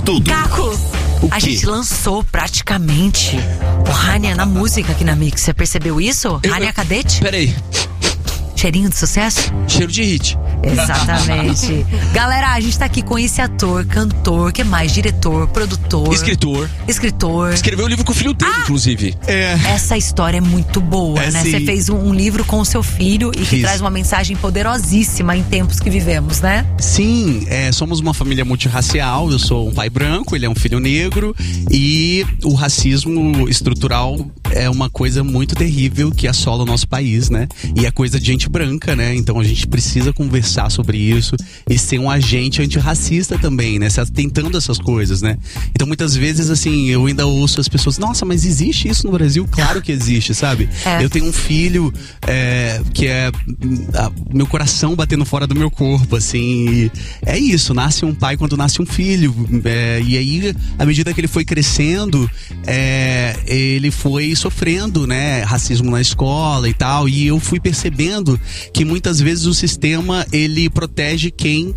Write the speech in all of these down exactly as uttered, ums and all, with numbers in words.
tudo. Caco, a gente lançou praticamente o Rania na música aqui na Mix. Você percebeu isso? Eu, Rania eu, Cadete? Peraí. Cheirinho de sucesso? Cheiro de hit. Exatamente. Galera, a gente tá aqui com esse ator, cantor, que mais? Diretor, produtor. Escritor. Escritor. Escreveu um livro com o filho dele, ah, inclusive. É. Essa história é muito boa, é, né? Sim. Você fez um, um livro com o seu filho e que Fiz. traz uma mensagem poderosíssima em tempos que vivemos, né? Sim, é, somos uma família multirracial. Eu sou um pai branco, ele é um filho negro. E o racismo estrutural é uma coisa muito terrível que assola o nosso país, né? E é coisa de gente branca, né? Então a gente precisa conversar sobre isso e ser um agente antirracista também, né? Se atentando a essas coisas, né? Então muitas vezes, assim, eu ainda ouço as pessoas, nossa, mas existe isso no Brasil? Claro que existe, sabe? É. Eu tenho um filho é, que é a, meu coração batendo fora do meu corpo, assim, e é isso, nasce um pai quando nasce um filho, é, e aí, à medida que ele foi crescendo, é, ele foi sofrendo, né, racismo na escola e tal, e eu fui percebendo que muitas vezes o sistema, ele protege quem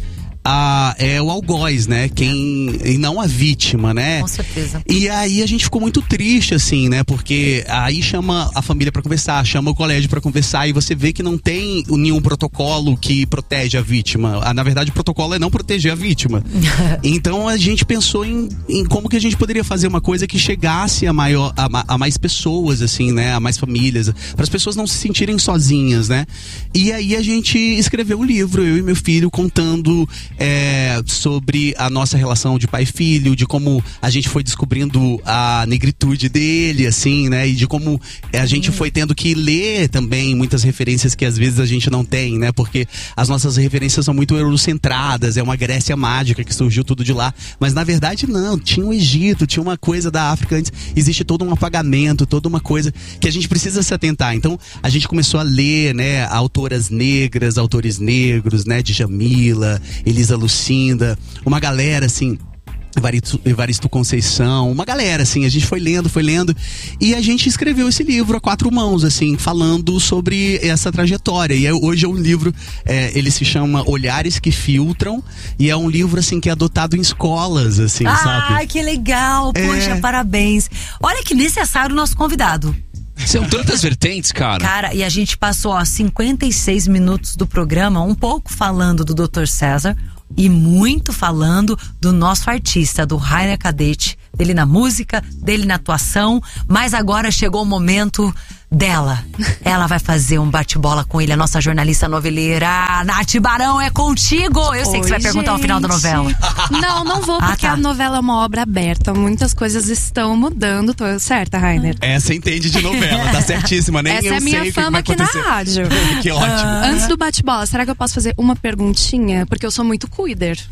a, é o algoz, né? Quem, e não a vítima, né? Com certeza. E aí a gente ficou muito triste, assim, né? Porque aí chama a família pra conversar, chama o colégio pra conversar, e você vê que não tem nenhum protocolo que protege a vítima. Na verdade, o protocolo é não proteger a vítima. Então a gente pensou em, em como que a gente poderia fazer uma coisa que chegasse a, maior, a, a mais pessoas, assim, né? A mais famílias, para as pessoas não se sentirem sozinhas, né? E aí a gente escreveu um livro, eu e meu filho, contando É, sobre a nossa relação de pai e filho, de como a gente foi descobrindo a negritude dele, assim, né? E de como a gente foi tendo que ler também muitas referências que às vezes a gente não tem, né? Porque as nossas referências são muito eurocentradas, é uma Grécia mágica que surgiu tudo de lá. Mas na verdade não, tinha o Egito, tinha uma coisa da África antes, existe todo um apagamento, toda uma coisa que a gente precisa se atentar. Então a gente começou a ler, né? Autoras negras, autores negros, né? Djamila, Elisa Lucinda, uma galera assim, Evaristo, Evaristo Conceição, uma galera assim, a gente foi lendo, foi lendo e a gente escreveu esse livro a quatro mãos, assim, falando sobre essa trajetória. E é, hoje é um livro, é, ele se chama Olhares que Filtram, e é um livro assim que é adotado em escolas, assim, ah, sabe? Ai, que legal, poxa, é... parabéns. Olha que necessário o nosso convidado. São tantas vertentes, cara. Cara, e a gente passou, ó, cinquenta e seis minutos do programa, um pouco falando do doutor César e muito falando do nosso artista, do Rania Cadete, dele na música, dele na atuação, mas agora chegou o momento dela. Ela vai fazer um bate-bola com ele, a nossa jornalista noveleira. Nath Barão, é contigo! Eu sei Oi, que você vai perguntar gente. o final da novela. Não, não vou, Ah, porque tá. a novela é uma obra aberta. Muitas coisas estão mudando. Tô certa, Rainer? Essa entende de novela, tá certíssima, nem Essa eu é a minha sei o que fama vai aqui na acontecer. rádio. Que ótimo. Antes do bate-bola, será que eu posso fazer uma perguntinha? Porque eu sou muito cuider.